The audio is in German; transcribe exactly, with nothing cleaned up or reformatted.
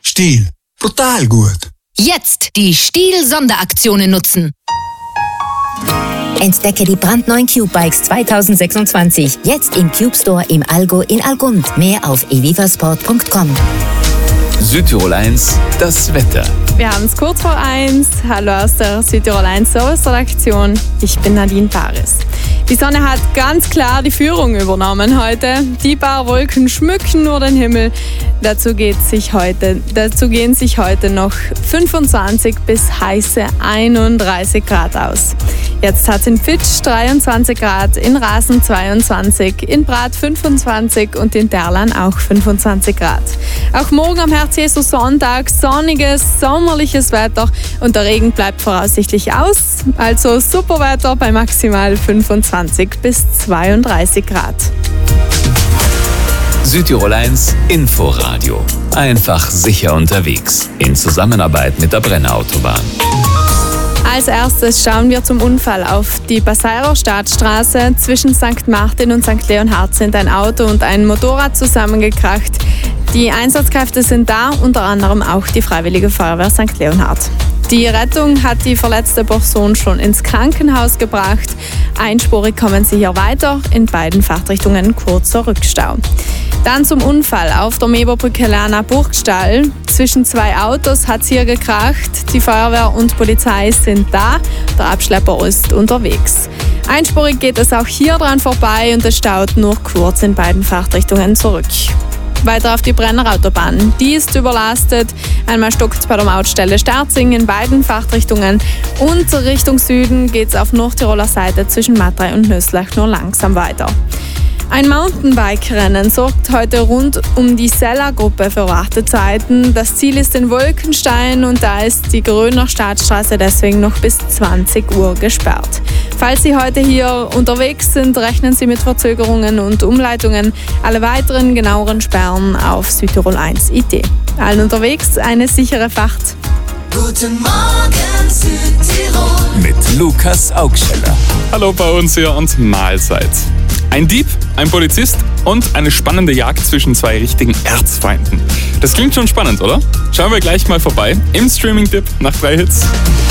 Stihl. Brutal gut. Jetzt die Stihl-Sonderaktionen nutzen. Entdecke die brandneuen Cube Bikes zwanzig sechsundzwanzig. Jetzt im Cube Store im Allgäu in Allgund. Mehr auf evivasport punkt com. Südtirol eins, das Wetter. Wir haben es kurz vor eins. Hallo aus der Südtirol eins Service-Redaktion. Ich bin Nadine Paris. Die Sonne hat ganz klar die Führung übernommen heute. Die paar Wolken schmücken nur den Himmel. Dazu, geht sich heute, dazu gehen sich heute noch fünfundzwanzig bis heiße einunddreißig Grad aus. Jetzt hat es in Fitsch dreiundzwanzig Grad, in Rasen zweiundzwanzig, in Prat fünfundzwanzig und in Derlan auch fünfundzwanzig Grad. Auch morgen am Herz-Jesu-Sonntag sonniges, sommerliches Wetter und der Regen bleibt voraussichtlich aus. Also super Wetter bei maximal fünfundzwanzig bis zweiunddreißig Grad. Südtirol eins Inforadio. Einfach sicher unterwegs. In Zusammenarbeit mit der Brenner Autobahn. Als erstes schauen wir zum Unfall auf die Passairer Staatsstraße. Zwischen Sankt Martin und Sankt Leonhard sind ein Auto und ein Motorrad zusammengekracht. Die Einsatzkräfte sind da, unter anderem auch die Freiwillige Feuerwehr Sankt Leonhard. Die Rettung hat die verletzte Person schon ins Krankenhaus gebracht. Einspurig kommen sie hier weiter, in beiden Fahrtrichtungen kurzer Rückstau. Dann zum Unfall auf der Meberbrücke Lerna-Burgstall. Zwischen zwei Autos hat es hier gekracht. Die Feuerwehr und Polizei sind da. Der Abschlepper ist unterwegs. Einspurig geht es auch hier dran vorbei und es staut nur kurz in beiden Fahrtrichtungen zurück. Weiter auf die Brenner Autobahn. Die ist überlastet. Einmal stockt es bei der Mautstelle Sterzing in beiden Fahrtrichtungen. Und Richtung Süden geht es auf Nordtiroler Seite zwischen Matrei und Nöslach nur langsam weiter. Ein Mountainbike-Rennen sorgt heute rund um die Sella-Gruppe für Wartezeiten. Das Ziel ist in Wolkenstein und da ist die Gröner Staatsstraße deswegen noch bis zwanzig Uhr gesperrt. Falls Sie heute hier unterwegs sind, rechnen Sie mit Verzögerungen und Umleitungen. Alle weiteren genaueren Sperren auf Südtirol eins punkt I T. Allen unterwegs eine sichere Fahrt. Guten Morgen Südtirol. Mit Lukas Augscheller. Hallo bei uns hier und Mahlzeit. Ein Dieb, ein Polizist und eine spannende Jagd zwischen zwei richtigen Erzfeinden. Das klingt schon spannend, oder? Schauen wir gleich mal vorbei im Streaming-Tipp nach drei Hits.